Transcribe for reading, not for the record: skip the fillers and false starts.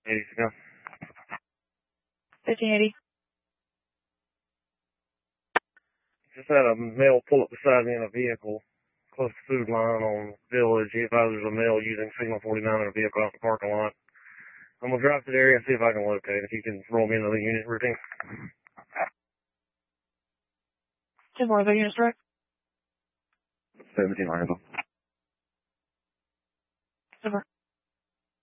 80 to go. 1580. Just had a male pull up beside me in a vehicle close to Food Line on Village. He advises a male using Signal 49 in a vehicle out in the parking lot. I'm going to drive to the area and see if I can locate. If you can roll me into the unit routine. 10 more, the unit's direct. 17 Ironville.